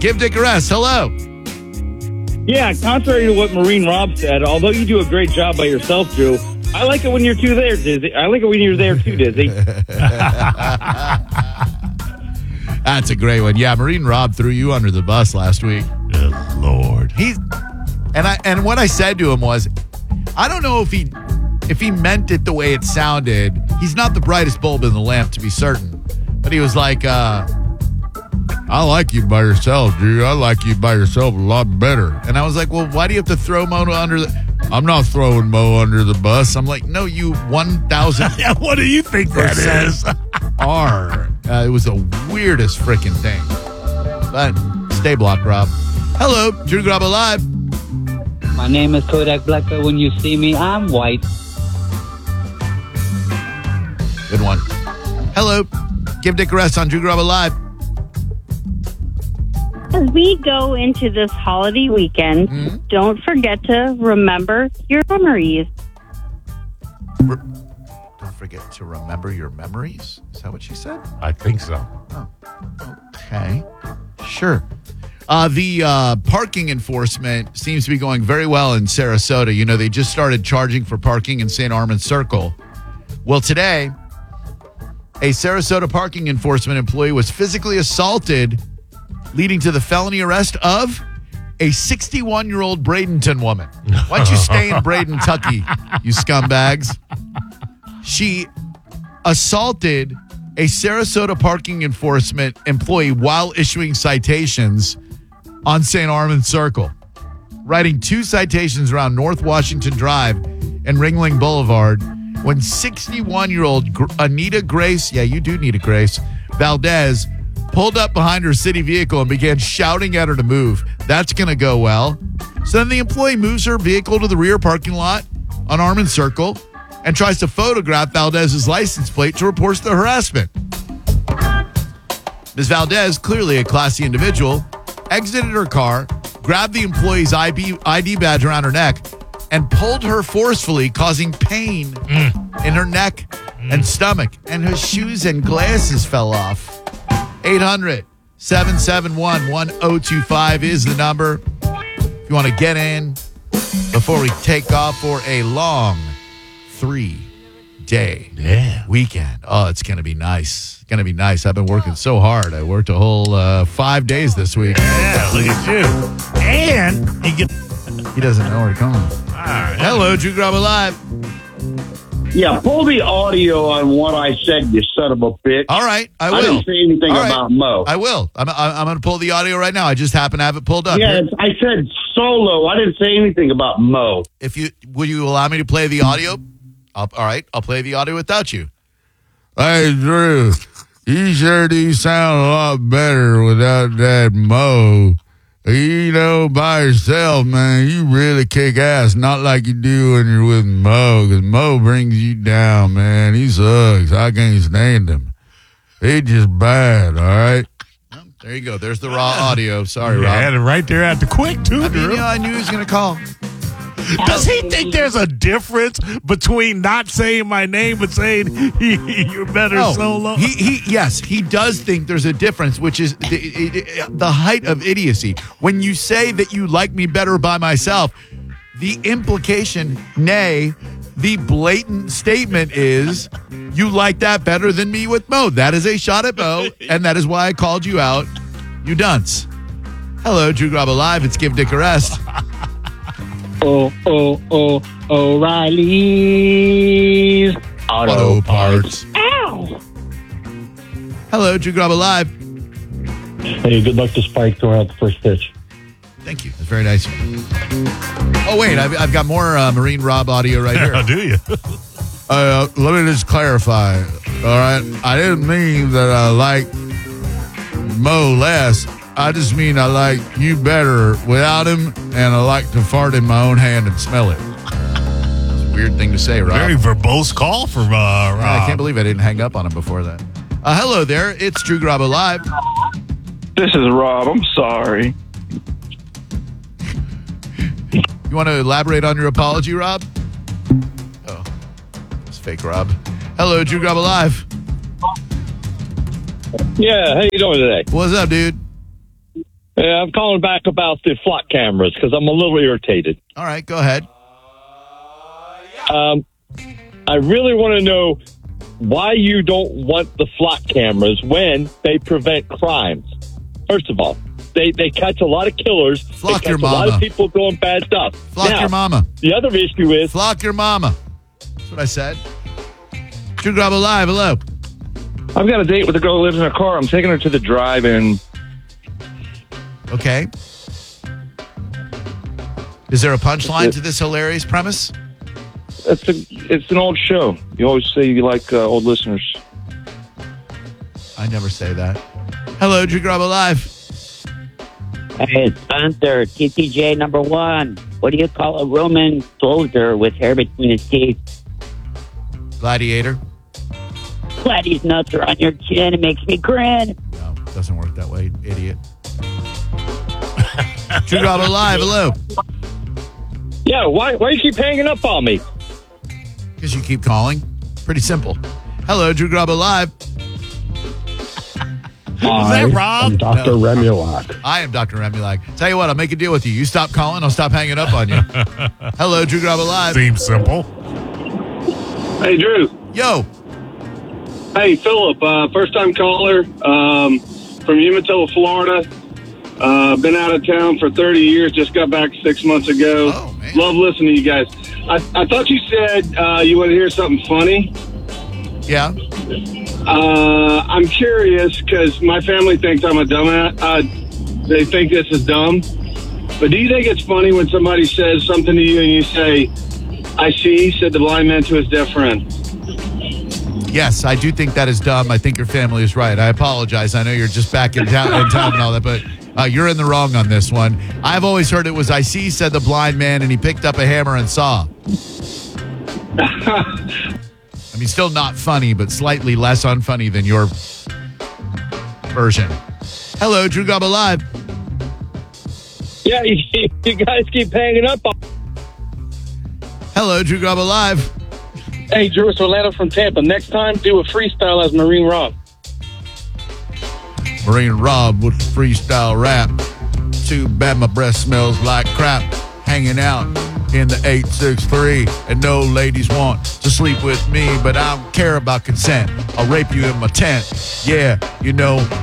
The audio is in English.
Give Dick a rest. Hello. Yeah, contrary to what Marine Rob said, although you do a great job by yourself, Drew, I like it when you're there, Dizzy. I like it when you're there too, Dizzy. That's a great one. Yeah, Marine Rob threw you under the bus last week. Good Lord. And what I said to him was, I don't know if he meant it the way it sounded. He's not the brightest bulb in the lamp, to be certain. But he was like, I like you by yourself, Drew. I like you by yourself a lot better. And I was like, well, why do you have to throw Mo under the... I'm not throwing Mo under the bus. I'm like, no, you 1,000... What do you think that is? are. It was the weirdest freaking thing. But stay blocked, Rob. Hello, Drew Garabo Live. My name is Kodak Black, but when you see me, I'm white. Good one. Hello, Give Dick a rest on Drew Garabo Live. As we go into this holiday weekend, don't forget to remember your memories. Don't forget to remember your memories? Is that what she said? I think so. Oh, okay. Sure. The parking enforcement seems to be going very well in Sarasota. You know, they just started charging for parking in St. Armand Circle. Well, today, a Sarasota parking enforcement employee was physically assaulted, leading to the felony arrest of a 61-year-old Bradenton woman. Why don't you stay in Braden, Tucky, you scumbags? She assaulted a Sarasota parking enforcement employee while issuing citations on St. Armand Circle, writing 2 citations around North Washington Drive and Ringling Boulevard when 61-year-old Anita Grace, yeah, you do need a Grace, Valdez, pulled up behind her city vehicle and began shouting at her to move. That's going to go well. So then the employee moves her vehicle to the rear parking lot on Armand Circle and tries to photograph Valdez's license plate to report the harassment. Ms. Valdez, clearly a classy individual, exited her car, grabbed the employee's ID badge around her neck, and pulled her forcefully, causing pain in her neck and stomach. And her shoes and glasses fell off. 800-771-1025 is the number. If you want to get in before we take off for a long 3-day weekend. Oh, it's going to be nice. It's going to be nice. I've been working so hard. I worked a whole 5 days this week. Yeah, look at you. And you get... He doesn't know where to come. All right. Hello, Drew Garabo Live. Yeah, pull the audio on what I said, you son of a bitch. All right, I will. I didn't say anything about Mo. I will. I'm going to pull the audio right now. I just happen to have it pulled up. Yeah, I said solo. I didn't say anything about Mo. Will you allow me to play the audio? All right, I'll play the audio without you. Hey, Drew, you sure do sound a lot better without that Mo. You know, by yourself, man, you really kick ass. Not like you do when you're with Mo, because Mo brings you down, man. He sucks. I can't stand him. He's just bad, all right? Well, there you go. There's the raw audio. Sorry, Rob. Had it right there at the quick, too, Drew. I knew he was going to call. Does he think there's a difference between not saying my name but saying you're better solo? Yes, he does think there's a difference, which is the height of idiocy. When you say that you like me better by myself, the implication, nay, the blatant statement is you like that better than me with Mo. That is a shot at Mo, and that is why I called you out, you dunce. Hello, Drew Garabo Live. It's Give Dick a Rest. O'Reilly's Auto Parts. Ow! Hello, Drew Garabo Live. Hey, good luck to Spike throwing out the first pitch. Thank you. That's very nice. Oh, wait. I've got more Marine Rob audio right here. Do you? Let me just clarify. All right. I didn't mean that I like Mo less. I just mean I like you better without him, and I like to fart in my own hand and smell it. That's a weird thing to say, Rob. Very verbose call from Rob. I can't believe I didn't hang up on him before that. Hello there. It's Drew Garabo Live. This is Rob. I'm sorry. You want to elaborate on your apology, Rob? Oh, it's fake Rob. Hello, Drew Garabo Live. Yeah, how you doing today? What's up, dude? Yeah, I'm calling back about the flock cameras because I'm a little irritated. All right, go ahead. I really want to know why you don't want the flock cameras when they prevent crimes. First of all, they catch a lot of killers. Flock they your catch a lot mama. of people doing bad stuff. Flock Now, your mama. The other issue is Flock your mama. That's what I said. Drew Garabo Live, hello. I've got a date with a girl who lives in her car. I'm taking her to the drive-in. Okay. Is there a punchline to this hilarious premise? It's an old show. You always say you like old listeners. I never say that. Hello, Drew Garabo Live. Hey, it's Gunther, TTJ number 1. What do you call a Roman soldier with hair between his teeth? Gladiator. Glad these nuts are on your chin. It makes me grin. No, it doesn't work that way, idiot. Drew Garabo Live, hello. yeah. Why you keep hanging up on me? Because you keep calling. Pretty simple. Hello, Drew Garabo Live. Is that Rob? I'm Dr. Remulak. I am Dr. Remulak. Tell you what, I'll make a deal with you. You stop calling, I'll stop hanging up on you. Hello, Drew Garabo Live. Seems simple. Hey, Drew. Yo. Hey, Philip. First-time caller from Umatilla, Florida. Been out of town for 30 years. Just got back 6 months ago. Oh, man. Love listening to you guys. I thought you said you want to hear something funny. Yeah. I'm curious because my family thinks I'm a dumbass. They think this is dumb. But do you think it's funny when somebody says something to you and you say, "I see," said the blind man to his deaf friend? Yes, I do think that is dumb. I think your family is right. I apologize. I know you're just back in town and all that, but you're in the wrong on this one. I've always heard it was "I see," said the blind man, and he picked up a hammer and saw. I mean, still not funny, but slightly less unfunny than your version. Hello, Drew Garabo Live. Yeah, you guys keep hanging up on. Hello, Drew Garabo Live. Hey, Drew, it's Orlando from Tampa. Next time, do a freestyle as Marine Rob. Marine Rob with the freestyle rap. Too bad my breath smells like crap. Hanging out in the 863, and no ladies want to sleep with me, but I don't care about consent. I'll rape you in my tent. Yeah, you know